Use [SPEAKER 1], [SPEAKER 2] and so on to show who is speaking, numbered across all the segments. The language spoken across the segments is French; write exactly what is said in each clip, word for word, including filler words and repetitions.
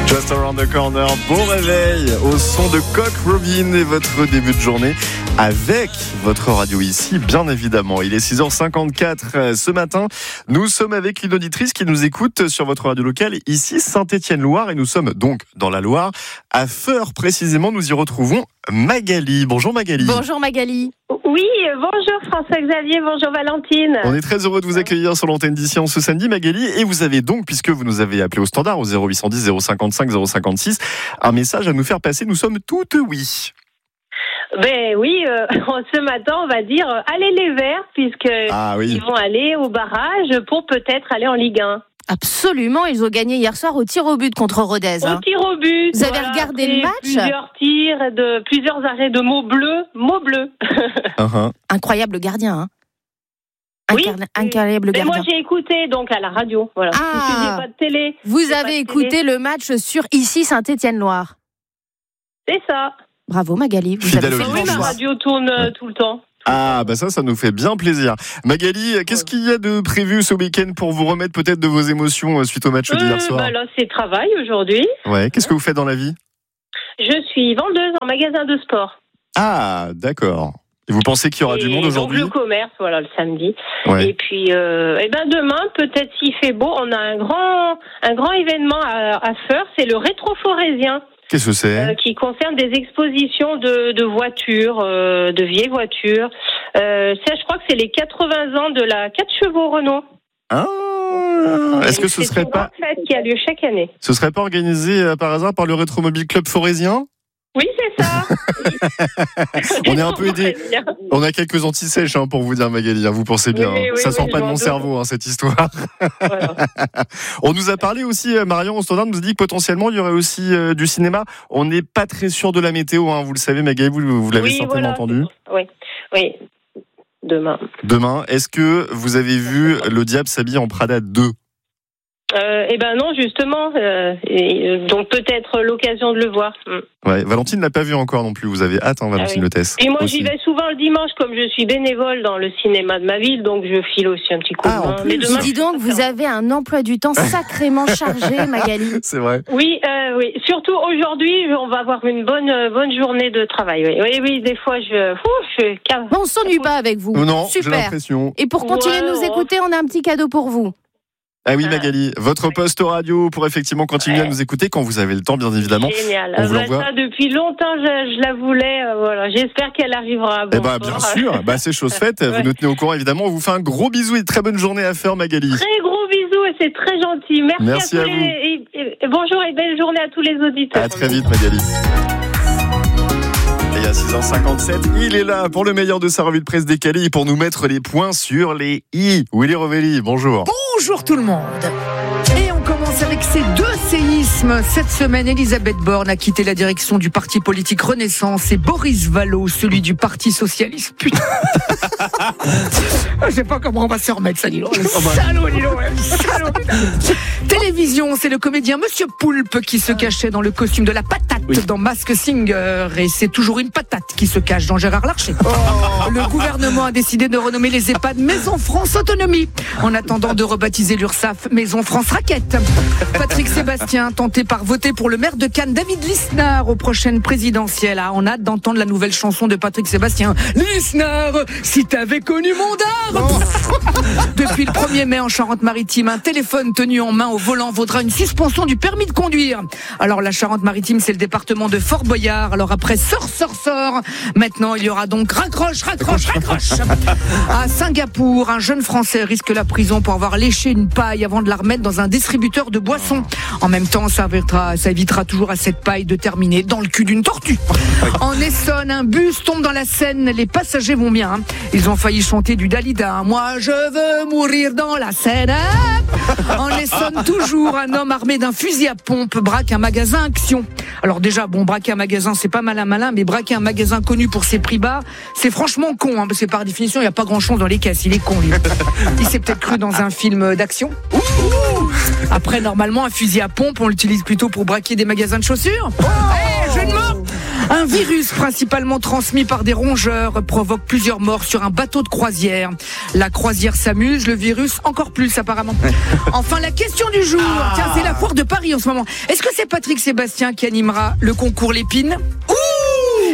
[SPEAKER 1] Just Around the Corner, bon réveil au son de Cock Robin et votre début de journée avec votre radio ici, bien évidemment. Il est six heures cinquante-quatre ce matin. Nous sommes avec une auditrice qui nous écoute sur votre radio locale ici, Saint-Étienne-Loire, et nous sommes donc dans la Loire. À Feurs, précisément, nous y retrouvons Magali. Bonjour Magali.
[SPEAKER 2] Bonjour Magali.
[SPEAKER 3] Oui, bonjour François-Xavier, bonjour Valentine.
[SPEAKER 1] On est très heureux de vous accueillir sur l'antenne d'ici en ce samedi, Magali. Et vous avez donc, puisque vous nous avez appelé au standard au zéro huit cent dix zéro cinquante-cinq zéro cinquante-six, un message à nous faire passer. Nous sommes toutes oui.
[SPEAKER 3] Ben oui, euh, ce matin, on va dire, euh, allez les Verts, puisque
[SPEAKER 1] ah, oui.
[SPEAKER 3] ils vont aller au barrage pour peut-être aller en Ligue un.
[SPEAKER 2] Absolument, ils ont gagné hier soir au tir au but contre Rodez.
[SPEAKER 3] Au
[SPEAKER 2] hein.
[SPEAKER 3] tir au but.
[SPEAKER 2] Vous avez
[SPEAKER 3] voilà,
[SPEAKER 2] regardé le match ?
[SPEAKER 3] Plusieurs tirs, de, plusieurs arrêts de mots bleus, mots bleus.
[SPEAKER 1] uh-huh.
[SPEAKER 2] Incroyable gardien, hein.
[SPEAKER 3] Oui,
[SPEAKER 2] Incar- incroyable
[SPEAKER 3] mais
[SPEAKER 2] gardien.
[SPEAKER 3] moi j'ai écouté donc à la radio, voilà.
[SPEAKER 2] Ah,
[SPEAKER 3] Parce que j'ai pas de télé.
[SPEAKER 2] Vous
[SPEAKER 3] j'ai
[SPEAKER 2] avez écouté le match sur ici Saint-Étienne-Loire.
[SPEAKER 3] C'est ça.
[SPEAKER 2] Bravo Magali, vous
[SPEAKER 1] Fidèle
[SPEAKER 2] avez fait
[SPEAKER 1] au
[SPEAKER 2] le
[SPEAKER 3] Oui,
[SPEAKER 2] bon
[SPEAKER 3] ma
[SPEAKER 2] choix.
[SPEAKER 3] radio tourne euh, tout le temps.
[SPEAKER 1] Ah, bah ça, ça nous fait bien plaisir. Magali, qu'est-ce qu'il y a de prévu ce week-end pour vous remettre peut-être de vos émotions suite au match
[SPEAKER 3] Euh,
[SPEAKER 1] d'hier soir ?
[SPEAKER 3] bah là, c'est travail aujourd'hui.
[SPEAKER 1] Ouais, qu'est-ce que vous faites dans la vie ?
[SPEAKER 3] Je suis vendeuse en magasin de sport.
[SPEAKER 1] Ah, d'accord. Et vous pensez qu'il y aura
[SPEAKER 3] Et
[SPEAKER 1] du monde aujourd'hui ?
[SPEAKER 3] donc le commerce, voilà, le samedi.
[SPEAKER 1] Ouais.
[SPEAKER 3] Et puis, euh, et ben demain, peut-être s'il fait beau, on a un grand, un grand événement à, à Feurs, c'est le Rétro-Forésien,
[SPEAKER 1] Qu'est-ce que c'est ?
[SPEAKER 3] euh, qui concerne des expositions de, de voitures, euh, de vieilles voitures. Euh, ça, je crois que c'est les quatre-vingts ans de la quatre chevaux Renault.
[SPEAKER 1] Ah, est-ce que ce
[SPEAKER 3] C'est
[SPEAKER 1] serait
[SPEAKER 3] une
[SPEAKER 1] pas,
[SPEAKER 3] grande fête qui a lieu chaque année.
[SPEAKER 1] ce serait pas organisé euh, par hasard par le Rétromobile Club Forésien ?
[SPEAKER 3] Oui, c'est ça.
[SPEAKER 1] On est un peu aidé.
[SPEAKER 3] Rétro-Forésien.
[SPEAKER 1] On a quelques antisèches hein, pour vous dire, Magali, hein, vous pensez bien.
[SPEAKER 3] Oui,
[SPEAKER 1] hein.
[SPEAKER 3] oui,
[SPEAKER 1] Ça
[SPEAKER 3] oui,
[SPEAKER 1] sort
[SPEAKER 3] je
[SPEAKER 1] pas de
[SPEAKER 3] m'en
[SPEAKER 1] mon
[SPEAKER 3] doute.
[SPEAKER 1] cerveau, hein, cette histoire.
[SPEAKER 3] Voilà.
[SPEAKER 1] On nous a parlé aussi, euh, Marion, au standard, nous a dit que potentiellement, il y aurait aussi euh, du cinéma. On n'est pas très sûr de la météo, hein, vous le savez, Magali, vous, vous l'avez
[SPEAKER 3] Oui,
[SPEAKER 1] certainement
[SPEAKER 3] voilà.
[SPEAKER 1] entendu.
[SPEAKER 3] Oui, oui. Demain.
[SPEAKER 1] Demain, est-ce que vous avez vu Le Diable s'habille en Prada deux ?
[SPEAKER 3] Euh, eh ben non, justement. Euh, et, euh, donc peut-être l'occasion de le voir. Mm.
[SPEAKER 1] Ouais, Valentine l'a pas vu encore non plus. Vous avez hâte, hein, Valentine
[SPEAKER 3] Ah oui.
[SPEAKER 1] Le Tess.
[SPEAKER 3] Et moi,
[SPEAKER 1] aussi.
[SPEAKER 3] j'y vais souvent le dimanche, comme je suis bénévole dans le cinéma de ma ville, donc je file aussi un petit coup
[SPEAKER 1] Ah,
[SPEAKER 3] de
[SPEAKER 1] en
[SPEAKER 3] main.
[SPEAKER 1] plus.
[SPEAKER 3] Mais demain,
[SPEAKER 2] Dis donc, vous avez un emploi du temps sacrément chargé Magali.
[SPEAKER 1] C'est vrai.
[SPEAKER 3] Oui, euh, oui. Surtout aujourd'hui, on va avoir une bonne, euh, bonne journée de travail. Oui, oui, oui des fois, je, ouf, je cave.
[SPEAKER 2] Bon, on s'ennuie pas avec vous.
[SPEAKER 1] Non, j'ai
[SPEAKER 2] Super.
[SPEAKER 1] l'impression.
[SPEAKER 2] Et pour continuer
[SPEAKER 3] Ouais,
[SPEAKER 2] de nous
[SPEAKER 3] ouais.
[SPEAKER 2] écouter, on a un petit cadeau pour vous.
[SPEAKER 1] Ah oui, Magali, votre poste radio pour effectivement continuer
[SPEAKER 3] Ouais.
[SPEAKER 1] à nous écouter quand vous avez le temps, bien évidemment.
[SPEAKER 3] Génial.
[SPEAKER 1] On vous
[SPEAKER 3] Bah,
[SPEAKER 1] l'envoie.
[SPEAKER 3] ça, depuis longtemps, je, je la voulais. euh, voilà. J'espère qu'elle arrivera.
[SPEAKER 1] Eh
[SPEAKER 3] Bon,
[SPEAKER 1] ben, bien
[SPEAKER 3] bon.
[SPEAKER 1] sûr, bah, c'est chose faite. Vous
[SPEAKER 3] Ouais.
[SPEAKER 1] nous tenez au courant, évidemment. On vous fait un gros bisou et très bonne journée à faire, Magali.
[SPEAKER 3] Très gros bisous et c'est très gentil. Merci,
[SPEAKER 1] Merci
[SPEAKER 3] à,
[SPEAKER 1] à
[SPEAKER 3] tous
[SPEAKER 1] vous.
[SPEAKER 3] les, et- et- et bonjour et belle journée à tous les auditeurs.
[SPEAKER 1] À très vite, Magali. Et à six heures cinquante-sept, il est là pour le meilleur de sa revue de presse décalée et pour nous mettre les points sur les i. Willy Rovelli, bonjour.
[SPEAKER 4] Bonjour tout le monde. Et on commence avec ces deux séismes. Cette semaine, Elisabeth Borne a quitté la direction du parti politique Renaissance et Boris Vallaud, celui du Parti Socialiste. Putain. Je sais pas comment on va se remettre, ça, dis donc. Le salaud, dis donc, ouais, le salaud. Télévision, c'est le comédien Monsieur Poulpe qui se cachait dans le costume de la patate
[SPEAKER 1] Oui.
[SPEAKER 4] dans Mask Singer. Et c'est toujours une patate qui se cache dans Gérard Larcher. Oh, le gouvernement a décidé de renommer les EHPAD Maison France Autonomie, en attendant de rebaptiser l'URSSAF Maison France Raquette. Patrick Sébastien, tenté par voter pour le maire de Cannes, David Lisnard, aux prochaines présidentielles. Ah, on a hâte d'entendre la nouvelle chanson de Patrick Sébastien. Lisnard, si t'avais connu mon dard. Depuis le premier mai en Charente-Maritime, un téléphone tenu en main au volant vaudra une suspension du permis de conduire. Alors la Charente-Maritime, c'est le département de Fort Boyard. Alors après sort, sort, sort, maintenant il y aura donc raccroche, raccroche, raccroche. À Singapour, un jeune Français risque la prison pour avoir léché une paille avant de la remettre dans un distributeur de boissons. En même temps, ça évitera, ça évitera toujours à cette paille de terminer dans le cul d'une tortue. En Essonne, un bus tombe dans la Seine. Les passagers vont bien. hein. Ils ont failli chanter du Dalida. Moi, je veux mourir dans la Seine. En Essonne, toujours, un homme armé d'un fusil à pompe braque un magasin Action. Alors déjà, bon, braquer un magasin, c'est pas malin malin, mais braquer un magasin connu pour ses prix bas, c'est franchement con, hein, parce que par définition, il n'y a pas grand-chose dans les caisses. Il est con, lui. Il s'est peut-être cru dans un film d'action. Après, normalement, un fusil à pompe, on l'utilise plutôt pour braquer des magasins de chaussures. Hey, jeu de mots. Un virus principalement transmis par des rongeurs provoque plusieurs morts sur un bateau de croisière. La croisière s'amuse, le virus encore plus apparemment. Enfin, la question du jour. Ah. Tiens, c'est la foire de Paris en ce moment. Est-ce que c'est Patrick Sébastien qui animera le concours Lépine ? Ouh !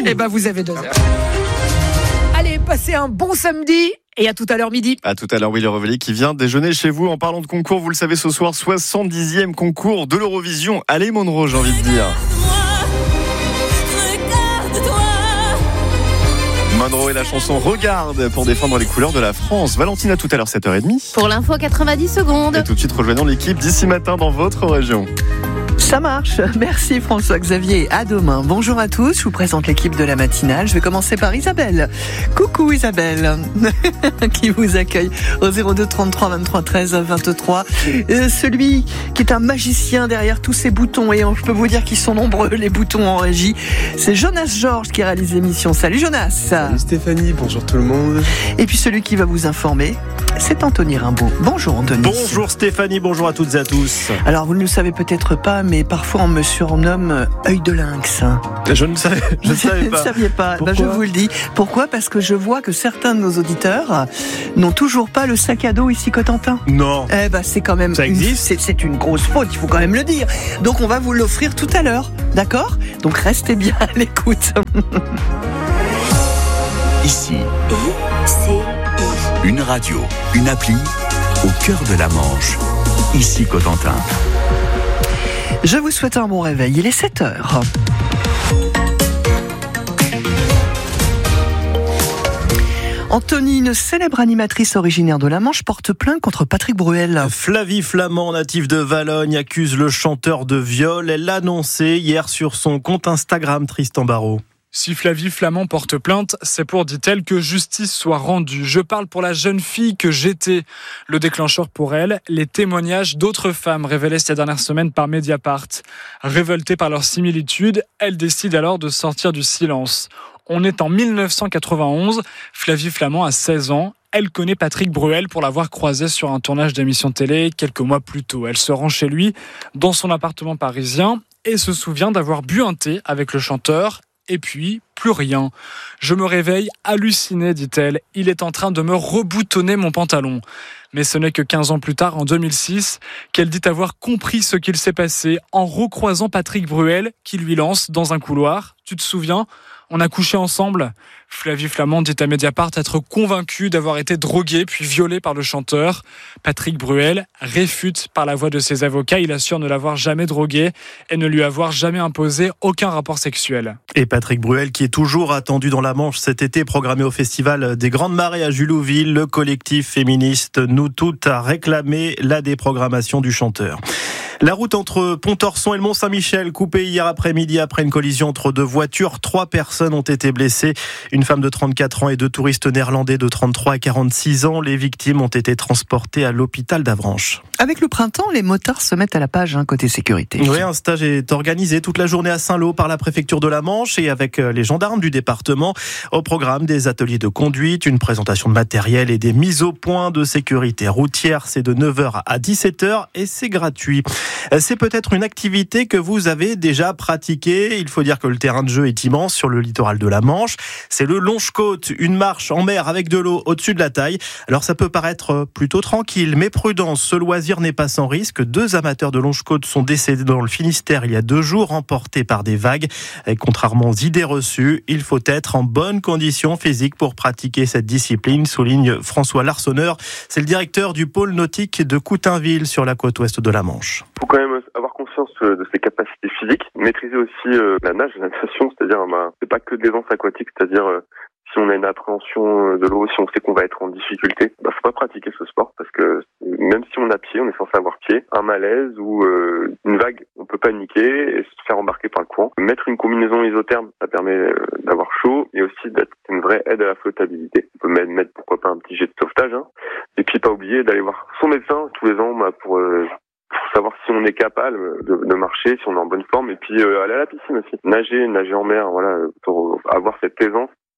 [SPEAKER 4] Eh ben, vous avez deux heures. Allez, passez un bon samedi. Et à tout à l'heure midi.
[SPEAKER 1] À tout à l'heure, Willy Revelli qui vient déjeuner chez vous. En parlant de concours, vous le savez ce soir, soixante-dixième concours de l'Eurovision. Allez Monroe, j'ai envie de dire. Monroe et la chanson Regarde pour défendre les couleurs de la France. Valentine, à tout à l'heure, sept heures trente.
[SPEAKER 2] Pour l'info, quatre-vingt-dix secondes.
[SPEAKER 1] Et tout de suite, rejoignons l'équipe d'ici matin dans votre région.
[SPEAKER 5] Ça marche. Merci François-Xavier. À demain. Bonjour à tous. Je vous présente l'équipe de la matinale. Je vais commencer par Isabelle. Coucou Isabelle, qui vous accueille au zéro deux trente-trois vingt-trois treize vingt-trois. Euh, celui qui est un magicien derrière tous ces boutons, et je peux vous dire qu'ils sont nombreux, les boutons en régie. C'est Jonas Georges qui réalise l'émission. Salut Jonas.
[SPEAKER 6] Salut Stéphanie. Bonjour tout le monde.
[SPEAKER 5] Et puis celui qui va vous informer, c'est Anthony Rimbaud. Bonjour Anthony.
[SPEAKER 6] Bonjour Stéphanie. Bonjour à toutes et à tous.
[SPEAKER 5] Alors vous ne le savez peut-être pas, mais parfois on me surnomme œil de lynx.
[SPEAKER 6] Je ne savais, je ne savais pas.
[SPEAKER 5] Vous ne saviez pas. Ben, je vous le dis. Pourquoi ? Parce que je vois que certains de nos auditeurs n'ont toujours pas le sac à dos ici Cotentin.
[SPEAKER 6] Non.
[SPEAKER 5] Eh ben c'est quand même.
[SPEAKER 6] Ça
[SPEAKER 5] une,
[SPEAKER 6] existe.
[SPEAKER 5] c'est, c'est une grosse faute. Il faut quand même le dire. Donc on va vous l'offrir tout à l'heure. D'accord ? Donc restez bien à l'écoute.
[SPEAKER 7] Ici. I C I. Une radio, une appli au cœur de la Manche. Ici Cotentin.
[SPEAKER 5] Je vous souhaite un bon réveil, il est sept heures. Anthony, une célèbre animatrice originaire de la Manche, porte plainte contre Patrick Bruel.
[SPEAKER 6] Flavie Flamand, native de Valognes, accuse le chanteur de viol. Elle l'a annoncé hier sur son compte Instagram, Tristan Barraud.
[SPEAKER 8] Si Flavie Flamand porte plainte, c'est pour, dit-elle, que justice soit rendue. Je parle pour la jeune fille que j'étais. Le déclencheur pour elle, les témoignages d'autres femmes révélés ces dernières semaines par Mediapart. Révoltée par leur similitude, elle décide alors de sortir du silence. On est en dix-neuf cent quatre-vingt-onze, Flavie Flamand a seize ans. Elle connaît Patrick Bruel pour l'avoir croisé sur un tournage d'émission télé quelques mois plus tôt. Elle se rend chez lui, dans son appartement parisien, et se souvient d'avoir bu un thé avec le chanteur. Et puis, plus rien. Je me réveille hallucinée, dit-elle. Il est en train de me reboutonner mon pantalon. Mais ce n'est que quinze ans plus tard, en deux mille six, qu'elle dit avoir compris ce qu'il s'est passé en recroisant Patrick Bruel, qui lui lance dans un couloir. Tu te souviens ? On a couché ensemble. Flavie Flamand dit à Mediapart être convaincue d'avoir été droguée puis violée par le chanteur. Patrick Bruel réfute par la voix de ses avocats. Il assure ne l'avoir jamais droguée et ne lui avoir jamais imposé aucun rapport sexuel.
[SPEAKER 6] Et Patrick Bruel qui est toujours attendu dans la Manche cet été, programmé au Festival des Grandes Marées à Julouville. Le collectif féministe Nous Toutes a réclamé la déprogrammation du chanteur. La route entre Pontorson et le Mont-Saint-Michel, coupée hier après-midi après une collision entre deux voitures. Trois personnes ont été blessées. Une femme de trente-quatre ans et deux touristes néerlandais de trente-trois et quarante-six ans. Les victimes ont été transportées à l'hôpital d'Avranches.
[SPEAKER 5] Avec le printemps, les motards se mettent à la page hein, côté sécurité.
[SPEAKER 6] Oui, un stage est organisé toute la journée à Saint-Lô par la préfecture de la Manche et avec les gendarmes du département. Au programme, des ateliers de conduite, une présentation de matériel et des mises au point de sécurité routière. C'est de neuf heures à dix-sept heures et c'est gratuit. C'est peut-être une activité que vous avez déjà pratiquée. Il faut dire que le terrain de jeu est immense sur le littoral de la Manche. C'est le Longe-Côte, une marche en mer avec de l'eau au-dessus de la taille. Alors ça peut paraître plutôt tranquille, mais prudence, ce loisir n'est pas sans risque. Deux amateurs de Longe-Côte sont décédés dans le Finistère il y a deux jours, emportés par des vagues. Et contrairement aux idées reçues, il faut être en bonne condition physique pour pratiquer cette discipline, souligne François Larsonneur. C'est le directeur du pôle nautique de Coutainville sur la côte ouest de la Manche.
[SPEAKER 9] Il faut quand même avoir conscience de ses capacités physiques, maîtriser aussi euh, la nage, la natation, c'est-à-dire bah, c'est pas que de l'aisance aquatique, c'est-à-dire euh, si on a une appréhension de l'eau, si on sait qu'on va être en difficulté, bah faut pas pratiquer ce sport parce que même si on a pied, on est censé avoir pied, un malaise ou euh, une vague, on peut paniquer et se faire embarquer par le courant. Mettre une combinaison isotherme, ça permet euh, d'avoir chaud et aussi d'être une vraie aide à la flottabilité. On peut mettre, mettre pourquoi pas un petit jet de sauvetage, hein. Et puis pas oublier d'aller voir son médecin tous les ans bah, pour euh, pour savoir si on est capable de, de marcher, si on est en bonne forme, et puis euh, aller à la piscine aussi. Nager, nager en mer, voilà, pour avoir cette aisance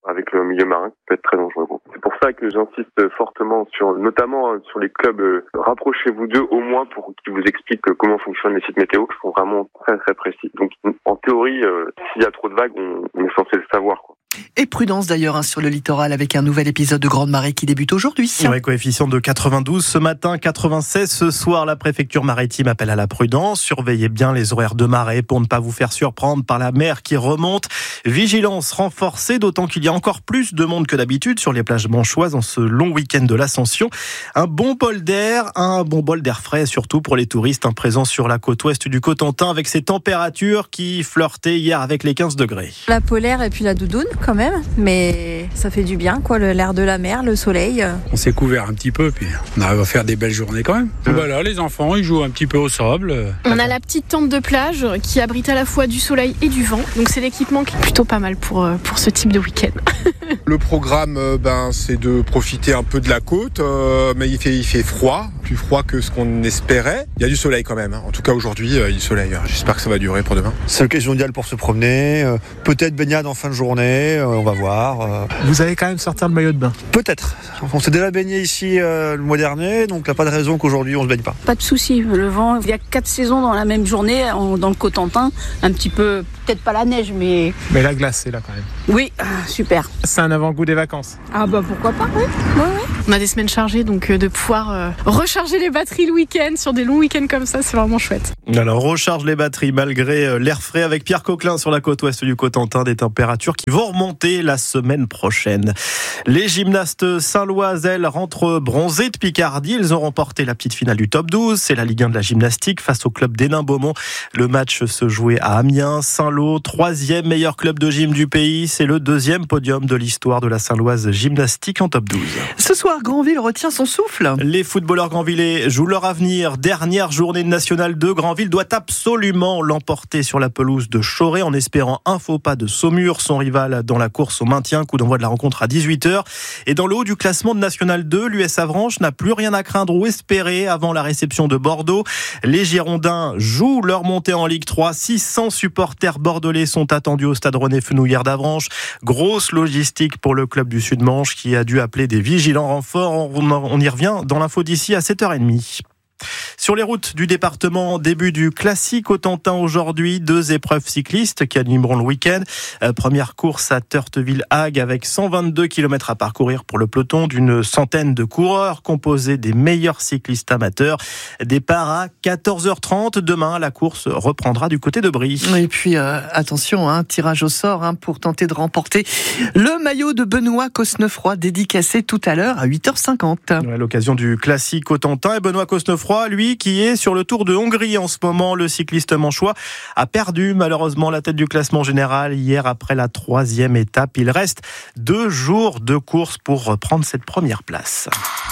[SPEAKER 9] avec le milieu marin qui peut être très dangereux. C'est pour ça que j'insiste fortement sur, notamment sur les clubs, euh, rapprochez-vous d'eux au moins pour qu'ils vous expliquent comment fonctionnent les sites météo, qui sont vraiment très très précis. Donc en théorie, euh, s'il y a trop de vagues, on, on est censé le savoir, quoi.
[SPEAKER 5] Et prudence d'ailleurs hein, sur le littoral avec un nouvel épisode de grande marée qui débute aujourd'hui.
[SPEAKER 6] Ouais, coefficient de quatre-vingt-douze ce matin, quatre-vingt-seize ce soir. La préfecture maritime appelle à la prudence. Surveillez bien les horaires de marée pour ne pas vous faire surprendre par la mer qui remonte. Vigilance renforcée, d'autant qu'il y a encore plus de monde que d'habitude sur les plages manchoises en ce long week-end de l'Ascension. Un bon bol d'air, un bon bol d'air frais, surtout pour les touristes présents sur la côte ouest du Cotentin avec ces températures qui flirtaient hier avec les quinze degrés.
[SPEAKER 10] La polaire et puis la doudoune quand même, mais ça fait du bien, quoi, l'air de la mer, le soleil.
[SPEAKER 11] On s'est couvert un petit peu, puis on arrive à faire des belles journées quand même. Euh. Voilà, les enfants, ils jouent un petit peu au sable.
[SPEAKER 12] On a la petite tente de plage qui abrite à la fois du soleil et du vent, donc c'est l'équipement qui est plutôt pas mal pour, pour ce type de week-end.
[SPEAKER 13] Le programme, ben, c'est de profiter un peu de la côte, euh, mais il fait, il fait froid, plus froid que ce qu'on espérait. Il y a du soleil quand même, hein. En tout cas aujourd'hui, il y a du soleil. J'espère que ça va durer pour demain.
[SPEAKER 14] C'est l'occasion idéale pour se promener, euh, peut-être baignade en fin de journée, euh, on va voir. Euh...
[SPEAKER 15] Vous allez quand même sortir le maillot de bain?
[SPEAKER 14] Peut-être. On s'est déjà baigné ici euh, le mois dernier, donc il n'y a pas de raison qu'aujourd'hui on ne se baigne pas.
[SPEAKER 16] Pas de souci, le vent, il y a quatre saisons dans la même journée, dans le Cotentin, un petit peu, peut-être pas la neige, mais...
[SPEAKER 15] Mais la glace, c'est là quand même.
[SPEAKER 16] Oui, super.
[SPEAKER 15] C'est un avant-goût des vacances.
[SPEAKER 16] Ah bah pourquoi pas, oui. Ouais, ouais.
[SPEAKER 12] On a des semaines chargées, donc euh, de pouvoir euh, recharger les batteries le week-end, sur des longs week-ends comme ça, c'est vraiment chouette.
[SPEAKER 6] Alors, recharge les batteries malgré l'air frais avec Pierre Coquelin sur la côte ouest du Cotentin, des températures qui vont remonter la semaine prochaine. Les gymnastes saint-loises, elles, rentrent bronzées de Picardie. Ils ont remporté la petite finale du top douze. C'est la Ligue un de la gymnastique face au club d'Hénin-Beaumont. Le match se jouait à Amiens. Saint-Lô, troisième meilleur club de gym du pays. C'est le deuxième podium de l'histoire de la Saint-Loise gymnastique en top douze.
[SPEAKER 5] Ce soir, Granville retient son souffle.
[SPEAKER 6] Les footballeurs granvillais jouent leur avenir. Dernière journée de National deux. Granville doit absolument l'emporter sur la pelouse de Choré en espérant un faux pas de Saumur, son rival dans la course au maintien. Coup d'envoi de la rencontre à dix-huit heures. Et dans le haut du classement de National deux, l'U S Avranches n'a plus rien à craindre ou espérer avant la réception de Bordeaux. Les Girondins jouent leur montée en Ligue trois. six cents supporters bordelais sont attendus au stade René-Fenouillère d'Avranches. Grosse logistique pour le club du Sud-Manche qui a dû appeler des vigilants renforts. On y revient dans l'info d'ici à sept heures trente. Sur les routes du département, début du classique Cotentin aujourd'hui, deux épreuves cyclistes qui animeront le week-end. Euh, première course à Turteville-Hague avec cent vingt-deux kilomètres à parcourir pour le peloton d'une centaine de coureurs composés des meilleurs cyclistes amateurs. Départ à quatorze heures trente. Demain, la course reprendra du côté de Brie.
[SPEAKER 5] Et puis euh, attention, hein, tirage au sort hein, pour tenter de remporter le maillot de Benoît Cosnefroy dédicacé tout à l'heure à huit heures cinquante.
[SPEAKER 6] Ouais, l'occasion du classique Cotentin et Benoît Cosnefroy, lui, qui est sur le Tour de Hongrie en ce moment. Le cycliste manchois a perdu malheureusement la tête du classement général hier après la troisième étape. Il reste deux jours de course pour reprendre cette première place.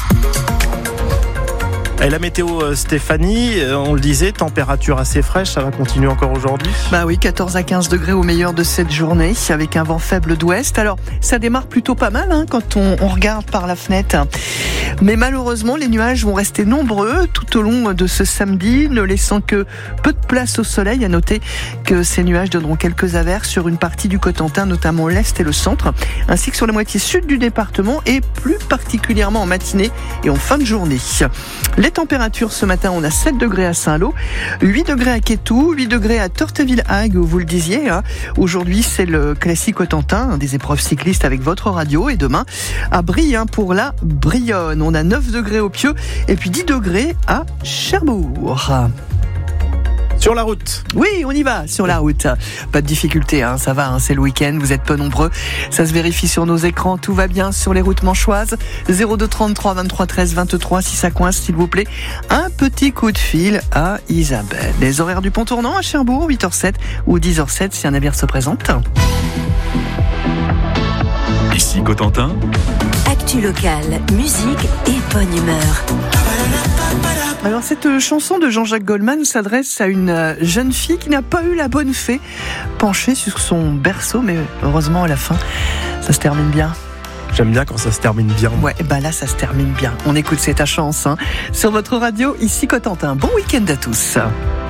[SPEAKER 6] Et la météo, Stéphanie, on le disait, température assez fraîche, ça va continuer encore aujourd'hui?
[SPEAKER 5] Bah oui, quatorze à quinze degrés au meilleur de cette journée, avec un vent faible d'ouest. Alors, ça démarre plutôt pas mal hein, quand on, on regarde par la fenêtre. Mais malheureusement, les nuages vont rester nombreux tout au long de ce samedi, ne laissant que peu de place au soleil. À noter que ces nuages donneront quelques averses sur une partie du Cotentin, notamment l'est et le centre, ainsi que sur la moitié sud du département, et plus particulièrement en matinée et en fin de journée. Les températures ce matin, on a sept degrés à Saint-Lô, huit degrés à Quétou, huit degrés à Turteville-Hague, où vous le disiez. Hein. Aujourd'hui, c'est le classique Cotentin, des épreuves cyclistes avec votre radio. Et demain, à Brie, hein, pour la Brionne. On a neuf degrés au Pieux et puis dix degrés à Cherbourg.
[SPEAKER 6] Sur la route.
[SPEAKER 5] Oui, on y va, sur la route. Pas de difficulté, hein, ça va, hein, c'est le week-end, vous êtes peu nombreux. Ça se vérifie sur nos écrans, tout va bien sur les routes manchoises. zéro deux trente-trois vingt-trois treize vingt-trois, si ça coince, s'il vous plaît. Un petit coup de fil à Isabelle. Les horaires du pont tournant à Cherbourg, huit heures sept ou dix heures sept si un navire se présente.
[SPEAKER 7] Ici Cotentin.
[SPEAKER 17] Actu locale, musique et bonne humeur.
[SPEAKER 5] Alors cette chanson de Jean-Jacques Goldman s'adresse à une jeune fille qui n'a pas eu la bonne fée penchée sur son berceau, mais heureusement à la fin ça se termine bien.
[SPEAKER 6] J'aime bien quand ça se termine bien.
[SPEAKER 5] Ouais, bah là ça se termine bien. On écoute C'est ta chance hein, sur votre radio, ici Cotentin. Bon week-end à tous.